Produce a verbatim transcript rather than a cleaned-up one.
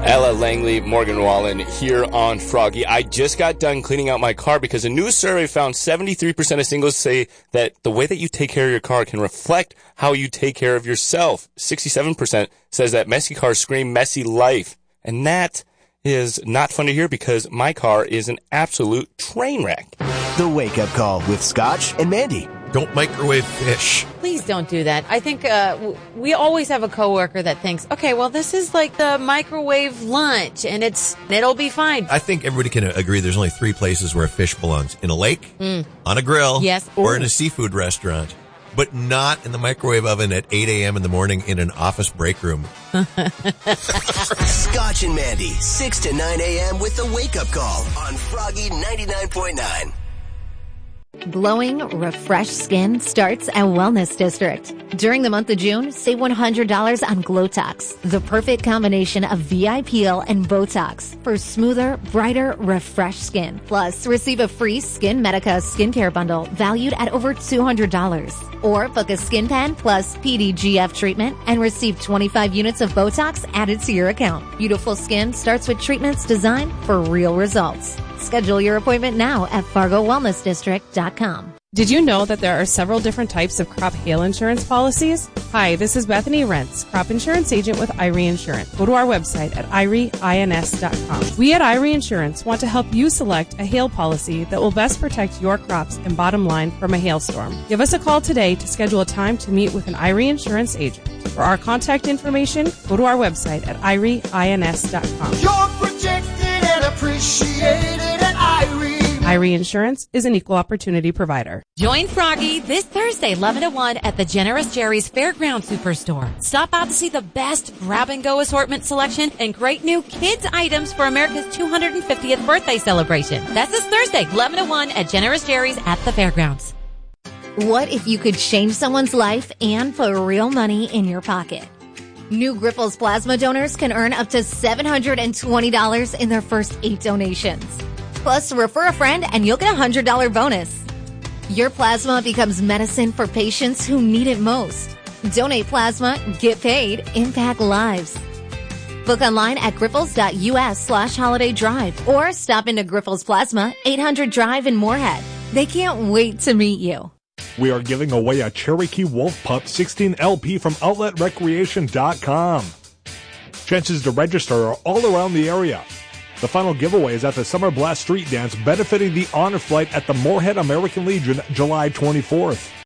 Ella Langley, Morgan Wallen here on Froggy. I just got done cleaning out my car because a new survey found seventy-three percent of singles say that the way that you take care of your car can reflect how you take care of yourself. sixty-seven percent says that messy cars scream messy life. And that is not fun to hear because my car is an absolute train wreck. The Wake Up Call with Scotch and Mandy. Don't microwave fish. Please don't do that. I think uh, w- we always have a coworker that thinks, okay, well, this is like the microwave lunch, and it's it'll be fine. I think everybody can agree there's only three places where fish belongs. In a lake, mm. on a grill, yes. or in a seafood restaurant. But not in the microwave oven at eight a.m. in the morning in an office break room. Scotch and Mandy, six to nine a.m. with the Wake Up Call on Froggy ninety-nine point nine. Glowing, refreshed skin starts at Wellness District. During the month of June, save one hundred dollars on Glotox, the perfect combination of V I Peel and Botox for smoother, brighter, refreshed skin. Plus, receive a free Skin Medica skincare bundle valued at over two hundred dollars. Or book a Skin Pen plus P D G F treatment and receive twenty-five units of Botox added to your account. Beautiful skin starts with treatments designed for real results. Schedule your appointment now at Fargo Wellness District dot com. Did you know that there are several different types of crop hail insurance policies? Hi, this is Bethany Rentz, crop insurance agent with Irie Insurance. Go to our website at irie ins dot com. We at Irie Insurance want to help you select a hail policy that will best protect your crops and bottom line from a hailstorm. Give us a call today to schedule a time to meet with an Irie Insurance agent. For our contact information, go to our website at irie ins dot com. You're protected and appreciated at Irie. Irie Insurance is an equal opportunity provider. Join Froggy this Thursday, eleven to one at the Generous Jerry's Fairground Superstore. Stop out to see the best grab-and-go assortment selection and great new kids' items for America's two hundred fiftieth birthday celebration. That's this Thursday, eleven to one at Generous Jerry's at the Fairgrounds. What if you could change someone's life and put real money in your pocket? New Grifols plasma donors can earn up to seven hundred twenty dollars in their first eight donations. Plus, refer a friend and you'll get a one hundred dollars bonus. Your plasma becomes medicine for patients who need it most. Donate plasma, get paid, impact lives. Book online at grifols.us slash holiday drive or stop into Grifols Plasma, eight hundred Drive in Moorhead. They can't wait to meet you. We are giving away a Cherokee Wolf Pup sixteen L P from outlet recreation dot com. Chances to register are all around the area. The final giveaway is at the Summer Blast Street Dance benefiting the Honor Flight at the Moorhead American Legion July twenty-fourth.